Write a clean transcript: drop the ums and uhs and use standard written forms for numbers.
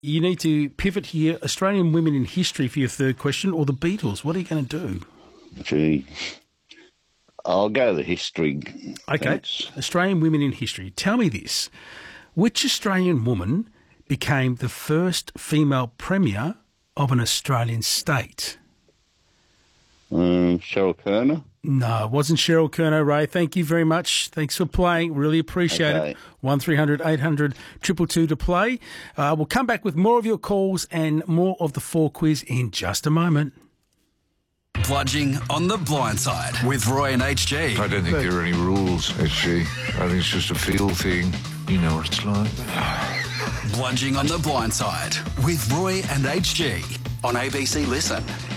You need to pivot here. Australian women in history for your third question, or the Beatles. What are you going to do? Gee, I'll go the history. Okay, Thanks. Australian women in history. Tell me this. Which Australian woman became the first female premier of an Australian state? Cheryl Kerner. No, it wasn't Cheryl Kerner, Ray. Thank you very much. Thanks for playing. Really appreciate it. 1300 800 222 to play. We'll come back with more of your calls and more of the 4 quiz in just a moment. Bludging on the Blind Side with Roy and HG. I don't think there are any rules, HG. I think it's just a feel thing. You know what it's like. Bludging on the Blind Side with Roy and HG on ABC Listen.